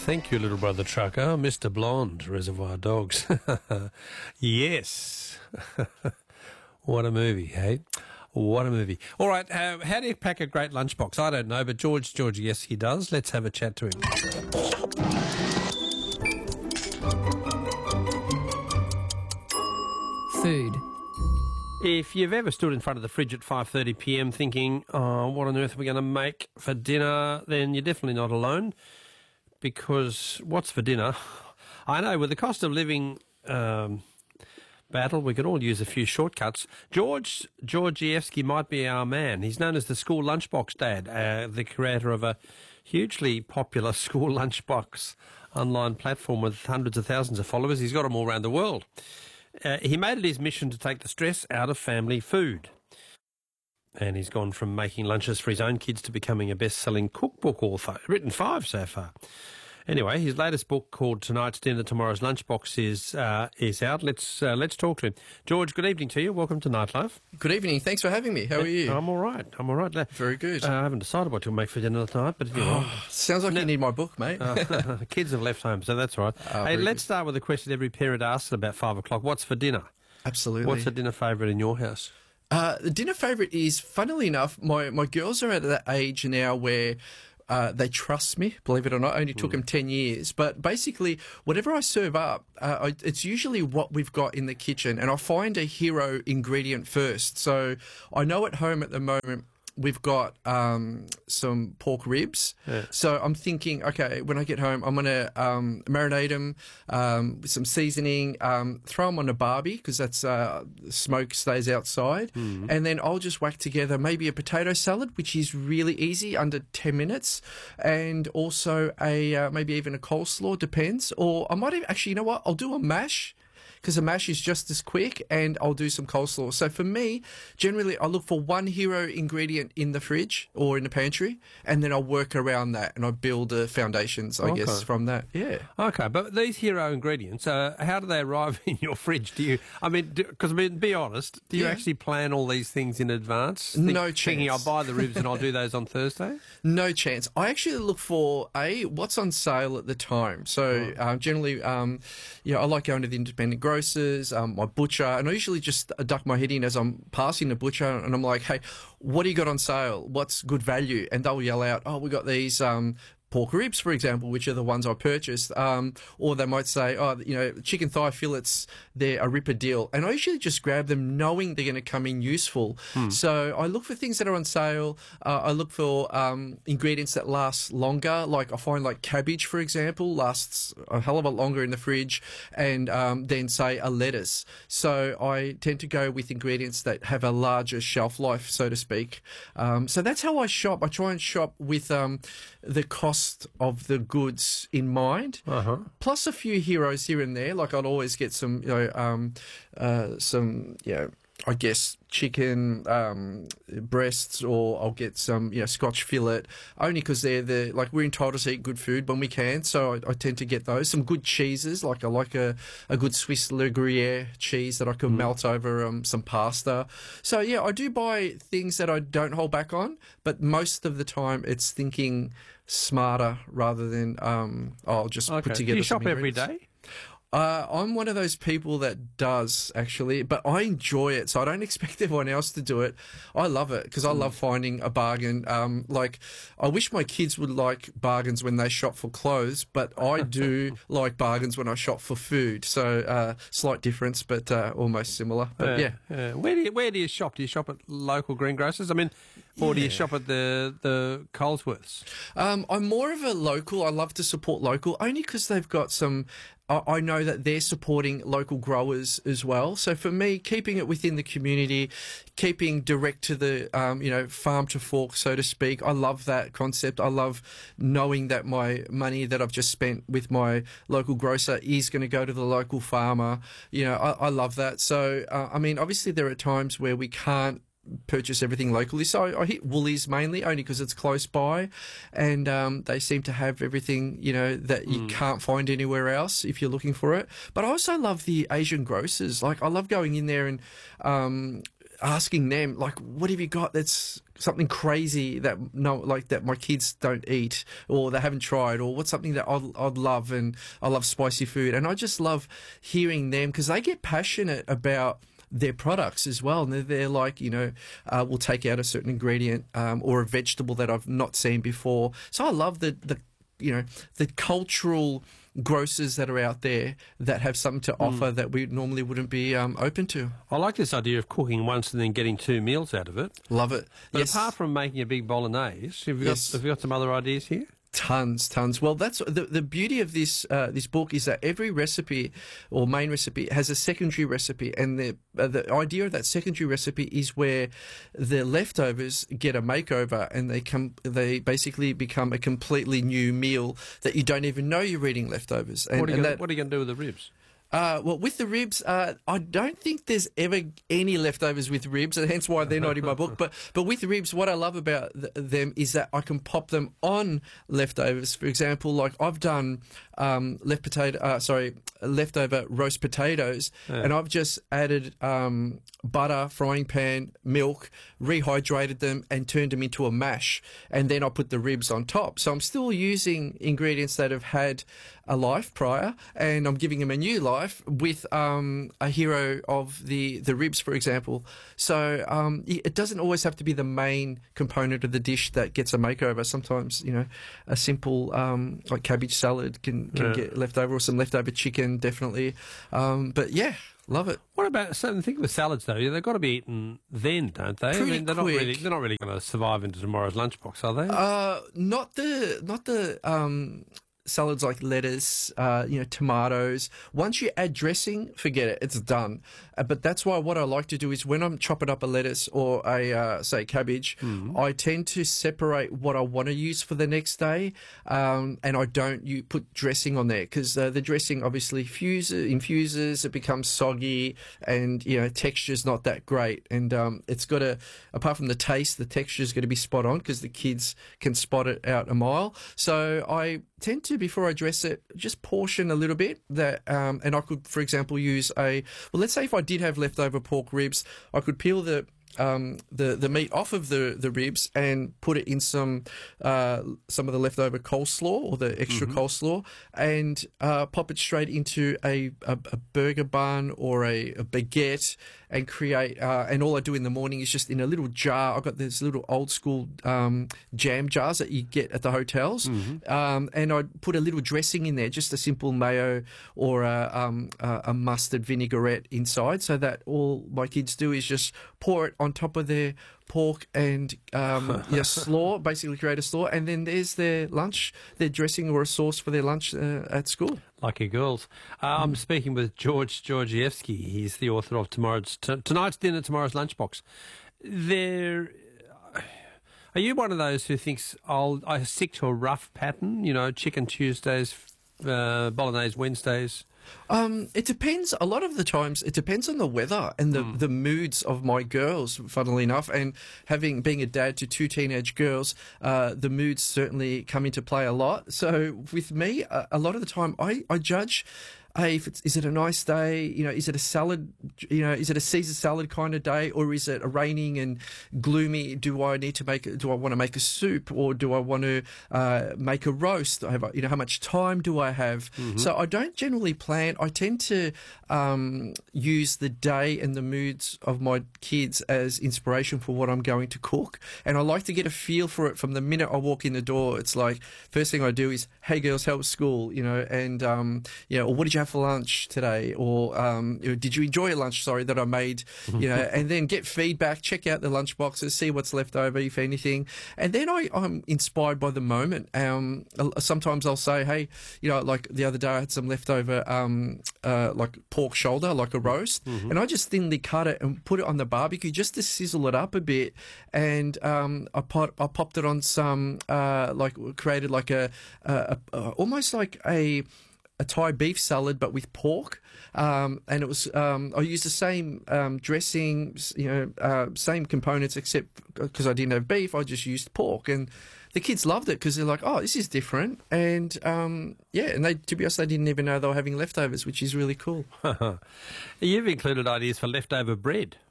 Thank you, little brother trucker. Mr. Blonde, Reservoir Dogs. Yes. What a movie, hey? What a movie. All right, how do you pack a great lunchbox? I don't know, but George, yes, he does. Let's have a chat to him. Food. If you've ever stood in front of the fridge at 5:30 p.m. thinking, oh, what on earth are we going to make for dinner, then you're definitely not alone, because what's for dinner? I know, with the cost of living battle, we could all use a few shortcuts. George Georgievsky might be our man. He's known as the School Lunchbox Dad, the creator of a hugely popular school lunchbox online platform with hundreds of thousands of followers. He's got them all around the world. He made it his mission to take the stress out of family food. And he's gone from making lunches for his own kids to becoming a best-selling cookbook author, written 5 so far. Anyway, his latest book, called Tonight's Dinner, Tomorrow's Lunchbox, is out. Let's talk to him. George, good evening to you. Welcome to Nightlife. Good evening. Thanks for having me. How are you? I'm all right. Very good. I haven't decided what to make for dinner tonight, but you know. Sounds like you need my book, mate. Kids have left home, so that's all right. Hey, let's start with a question every parent asks at about 5 o'clock. What's for dinner? Absolutely. What's the dinner favourite in your house? The dinner favourite is, funnily enough, my girls are at that age now where they trust me, believe it or not. It only took them 10 years. But basically, whatever I serve up, it's usually what we've got in the kitchen. And I find a hero ingredient first. So I know at home at the moment, we've got some pork ribs. Yeah. So I'm thinking, okay, when I get home, I'm going to marinate them with some seasoning, throw them on a barbie because that's smoke stays outside. And then I'll just whack together maybe a potato salad, which is really easy, under 10 minutes. And also maybe even a coleslaw, depends. Or I might even, actually, you know what? I'll do a mash, because a mash is just as quick, and I'll do some coleslaw. So for me, generally, I look for one hero ingredient in the fridge or in the pantry, and then I'll work around that, and I build the foundations, I guess, from that. Yeah. Okay, but these hero ingredients, how do they arrive in your fridge? Be honest, do you actually plan all these things in advance? No chance. Thinking I'll buy the ribs and I'll do those on Thursday? No chance. I actually look for, what's on sale at the time. So generally, I like going to the independent grocers, my butcher, and I usually just duck my head in as I'm passing the butcher, and I'm like, hey, what do you got on sale? What's good value? And they'll yell out, oh, we got these pork ribs, for example, which are the ones I purchased. Or they might say, chicken thigh fillets, they're a ripper deal. And I usually just grab them knowing they're going to come in useful. So I look for things that are on sale. I look for ingredients that last longer. Like I find like cabbage, for example, lasts a hell of a lot longer in the fridge, and then say a lettuce. So I tend to go with ingredients that have a larger shelf life, so to speak. So that's how I shop. I try and shop with the cost of the goods in mind, plus a few heroes here and there. Like I'd always get some, I guess chicken breasts, or I'll get some, Scotch fillet, only because they're we're entitled to eat good food when we can. So I tend to get those. Some good cheeses, like I like a good Swiss Le Gruyere cheese that I can melt over some pasta. So yeah, I do buy things that I don't hold back on, but most of the time it's thinking smarter rather than I'll just put together. Do you shop some every day? I'm one of those people that does, actually, but I enjoy it, so I don't expect everyone else to do it. I love it because I love finding a bargain. I wish my kids would like bargains when they shop for clothes, but I do like bargains when I shop for food. So slight difference, but almost similar. But yeah. Where do you shop? Do you shop at local greengrocers? Or do you shop at the Colesworths? I'm more of a local. I love to support local, only because they've got some. I know that they're supporting local growers as well. So for me, keeping it within the community, keeping direct to the, farm to fork, so to speak. I love that concept. I love knowing that my money that I've just spent with my local grocer is going to go to the local farmer. I love that. So, obviously there are times where we can't purchase everything locally. So I hit Woolies mainly, only because it's close by, and they seem to have everything, that you can't find anywhere else if you're looking for it. But I also love the Asian grocers. Like I love going in there and asking them, like, what have you got that's something crazy that that my kids don't eat or they haven't tried, or what's something that I'd love, and I love spicy food. And I just love hearing them because they get passionate about their products as well. And they're like, we'll take out a certain ingredient or a vegetable that I've not seen before. So I love the cultural grocers that are out there that have something to offer that we normally wouldn't be open to. I like this idea of cooking once and then getting 2 meals out of it. Love it. But yes. apart from making a big bolognese, have you got some other ideas here? Tons. Well, that's the beauty of this book is that every recipe or main recipe has a secondary recipe, and the idea of that secondary recipe is where the leftovers get a makeover, and they basically become a completely new meal that you don't even know you're eating leftovers. And, what are you going to do with the ribs? Well, with the ribs, I don't think there's ever any leftovers with ribs, and hence why they're not in my book. But with ribs, what I love about them is that I can pop them on leftovers. For example, like I've done leftover roast potatoes, and I've just added butter, frying pan, milk, rehydrated them, and turned them into a mash, and then I put the ribs on top. So I'm still using ingredients that have had a life prior, and I'm giving them a new life with a hero of the ribs, for example. So it doesn't always have to be the main component of the dish that gets a makeover. Sometimes, a simple like cabbage salad can get left over, or some leftover chicken, definitely. But yeah, love it. What about certain things with salads though? They've got to be eaten then, don't they? Pretty they're quick. Not really going to survive into tomorrow's lunchbox, are they? Not the salads like lettuce, tomatoes. Once you add dressing, forget it, it's done. But that's why what I like to do is when I'm chopping up a lettuce or a, say, cabbage, I tend to separate what I want to use for the next day, and I don't put dressing on there because the dressing obviously infuses, it becomes soggy, and, texture's not that great. And it's got to, apart from the taste, the texture's going to be spot on because the kids can spot it out a mile. So I tend to, before I dress it, just portion a little bit that, and I could, for example, use let's say if I did have leftover pork ribs, I could peel the meat off of the ribs and put it in some of the leftover coleslaw or the extra coleslaw, and pop it straight into a burger bun or a baguette, and create. And all I do in the morning is just in a little jar. I've got these little old school jam jars that you get at the hotels, and I put a little dressing in there, just a simple mayo or a mustard vinaigrette inside, so that all my kids do is just pour it on top of their pork and slaw, basically create a slaw, and then there's their lunch, their dressing or a sauce for their lunch at school. Lucky girls. I'm speaking with George Georgievsky. He's the author of Tonight's Dinner, Tomorrow's Lunchbox. Are you one of those who thinks I stick to a rough pattern, chicken Tuesdays, bolognese Wednesdays? It depends. A lot of the times, it depends on the weather and the moods of my girls, funnily enough. And being a dad to 2 teenage girls, the moods certainly come into play a lot. So with me, a lot of the time, I judge, hey, is it a nice day? Is it a salad? Is it a Caesar salad kind of day, or is it a raining and gloomy? Do I want to make a soup, or do I want to make a roast? How much time do I have? So I don't generally plan. I tend to use the day and the moods of my kids as inspiration for what I'm going to cook, and I like to get a feel for it from the minute I walk in the door. It's like first thing I do is, hey girls, how was school? And or what did you have for lunch today, or did you enjoy your lunch, that I made, and then get feedback, check out the lunch boxes, see what's left over, if anything, and then I'm inspired by the moment. Sometimes I'll say, hey, like the other day I had some leftover like pork shoulder, like a roast, and I just thinly cut it and put it on the barbecue just to sizzle it up a bit, and I popped it on some created like a almost like a Thai beef salad, but with pork, and it was I used the same dressing, same components, except because I didn't have beef, I just used pork, and the kids loved it because they're like, oh, this is different, and and to be honest, they didn't even know they were having leftovers, which is really cool. You've included ideas for leftover bread.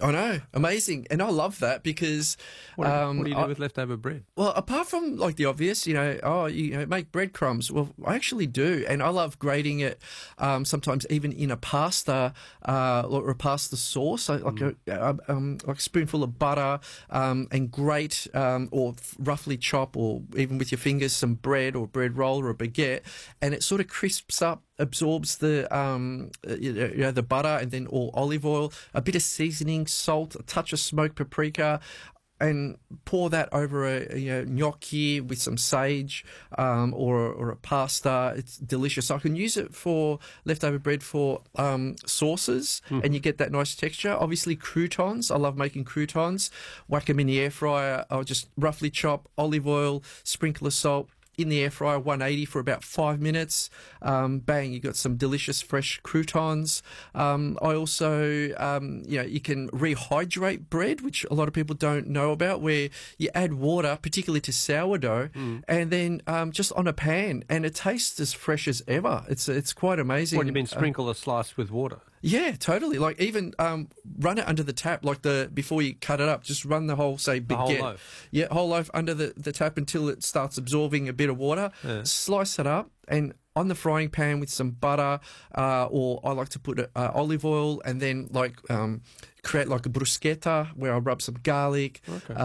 I know, amazing, and I love that because What do you do with leftover bread? well, apart from like the obvious, make breadcrumbs. Well, I actually do, and I love grating it. Sometimes even in a pasta or a pasta sauce, like a spoonful of butter, and grate or roughly chop, or even with your fingers, some bread or bread roll or a baguette, and it sort of crisps up, absorbs the the butter, and then all olive oil, a bit of seasoning, salt, a touch of smoked paprika, and pour that over a gnocchi with some sage or a pasta. It's delicious. I can use it for leftover bread for sauces, and you get that nice texture. Obviously, croutons. I love making croutons. Whack them in the air fryer. I'll just roughly chop olive oil, sprinkle of salt, in the air fryer, 180 for about 5 minutes. Bang, you got some delicious fresh croutons. I also, you can rehydrate bread, which a lot of people don't know about, where you add water, particularly to sourdough, and then just on a pan, and it tastes as fresh as ever. It's quite amazing. What do you mean, sprinkle a slice with water? Yeah, totally. Like even run it under the tap, like before you cut it up, just run the whole, say, baguette. The whole loaf? Yeah, whole loaf under the tap until it starts absorbing a bit of water. Yeah. Slice it up, and on the frying pan with some butter, or I like to put olive oil, and then create like a bruschetta where I rub some garlic,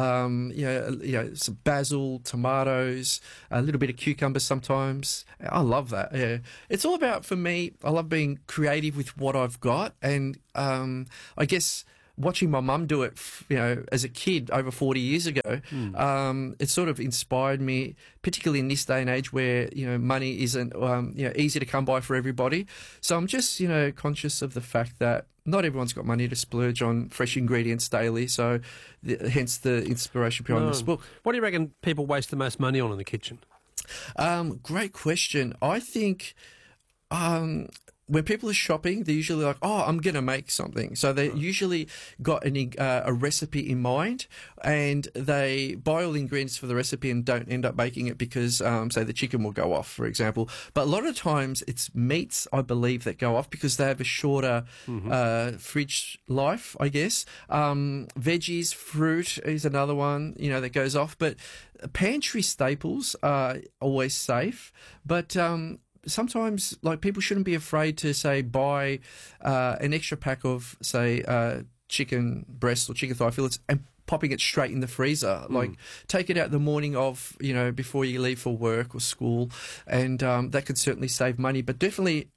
some basil, tomatoes, a little bit of cucumber sometimes. I love that. Yeah, it's all about, for me, I love being creative with what I've got, and I guess watching my mum do it, as a kid over 40 years ago, it sort of inspired me, particularly in this day and age where, money isn't, easy to come by for everybody. So I'm just, conscious of the fact that not everyone's got money to splurge on fresh ingredients daily. So hence the inspiration behind this book. What do you reckon people waste the most money on in the kitchen? Great question. I think when people are shopping, they're usually like, oh, I'm going to make something. So they usually got a recipe in mind, and they buy all the ingredients for the recipe and don't end up making it because, say, the chicken will go off, for example. But a lot of times it's meats, I believe, that go off because they have a shorter fridge life, I guess. Veggies, fruit is another one, that goes off. But pantry staples are always safe. But sometimes, people shouldn't be afraid to, say, buy an extra pack of, say, chicken breast or chicken thigh fillets and popping it straight in the freezer. Take it out the morning of, before you leave for work or school, and that could certainly save money. But definitely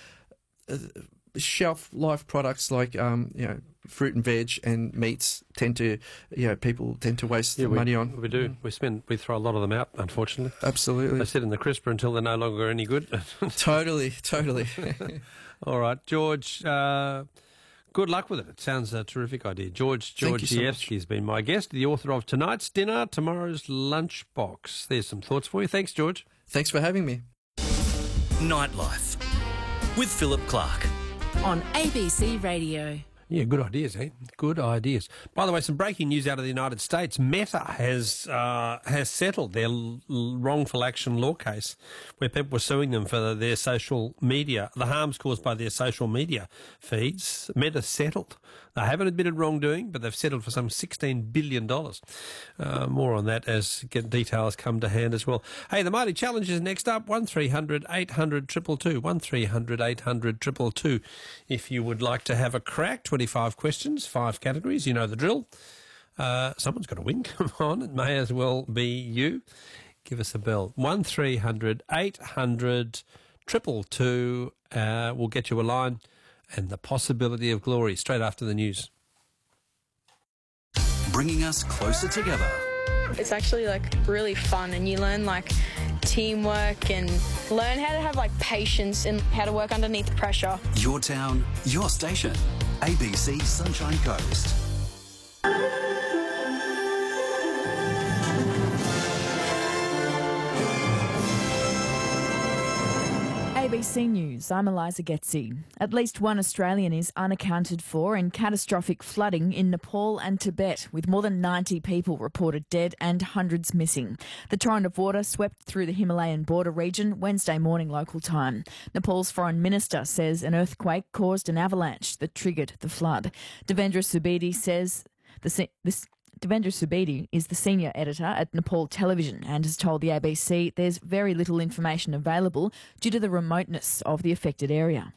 shelf life products like, fruit and veg and meats people tend to waste money on. We do. We throw a lot of them out, unfortunately. Absolutely. They sit in the crisper until they're no longer any good. Totally. All right, George, good luck with it. It sounds a terrific idea. George Georgievsky has been my guest, the author of Tonight's Dinner, Tomorrow's Lunchbox. There's some thoughts for you. Thanks, George. Thanks for having me. Nightlife with Philip Clark. On ABC Radio. Yeah, good ideas, eh? Good ideas. By the way, some breaking news out of the United States. Meta has settled their wrongful action law case where people were suing them for their social media, the harms caused by their social media feeds. Meta settled. They haven't admitted wrongdoing, but they've settled for some $16 billion. More on that as details come to hand as well. Hey, the Mighty Challenge is next up. 1300 800 222. 1300 800 222. If you would like to have a crack, 25 questions, 5 categories. You know the drill. Someone's got to win. Come on, it may as well be you. Give us a bell. 1300 800 222. We'll get you a line. And the possibility of glory straight after the news. Bringing us closer together. It's actually really fun, and you learn teamwork and learn how to have patience and how to work underneath pressure. Your town, your station. ABC Sunshine Coast. ABC News, I'm Eliza Getzi. At least one Australian is unaccounted for in catastrophic flooding in Nepal and Tibet, with more than 90 people reported dead and hundreds missing. The torrent of water swept through the Himalayan border region Wednesday morning local time. Nepal's foreign minister says an earthquake caused an avalanche that triggered the flood. Devendra Subedi says Devendra Subedi is the senior editor at Nepal Television and has told the ABC there's very little information available due to the remoteness of the affected area.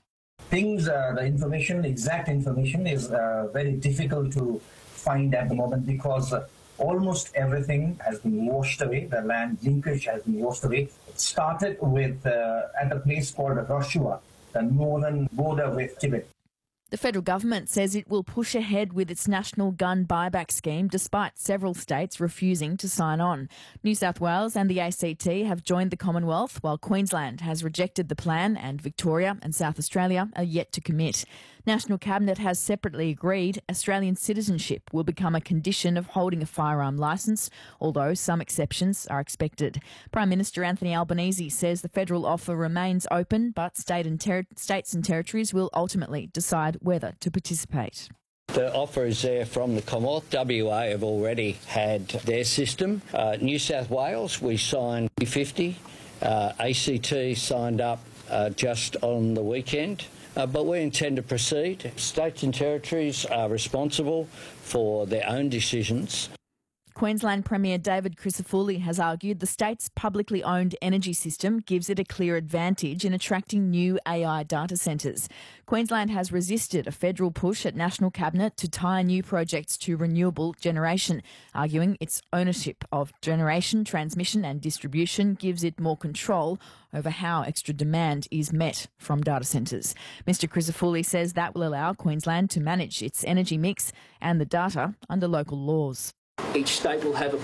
The exact information is very difficult to find at the moment because almost everything has been washed away. The land linkage has been washed away. It started with at a place called Rashua, the northern border with Tibet. The federal government says it will push ahead with its national gun buyback scheme despite several states refusing to sign on. New South Wales and the ACT have joined the Commonwealth, while Queensland has rejected the plan and Victoria and South Australia are yet to commit. National Cabinet has separately agreed Australian citizenship will become a condition of holding a firearm licence, although some exceptions are expected. Prime Minister Anthony Albanese says the federal offer remains open, but states and territories will ultimately decide whether to participate. The offer is there from the Commonwealth. WA have already had their system. New South Wales, we signed 50. ACT signed up just on the weekend. But we intend to proceed. States and territories are responsible for their own decisions. Queensland Premier David Crisafulli has argued the state's publicly owned energy system gives it a clear advantage in attracting new AI data centres. Queensland has resisted a federal push at National Cabinet to tie new projects to renewable generation, arguing its ownership of generation, transmission and distribution gives it more control over how extra demand is met from data centres. Mr Crisafulli says that will allow Queensland to manage its energy mix and the data under local laws. Each state will have a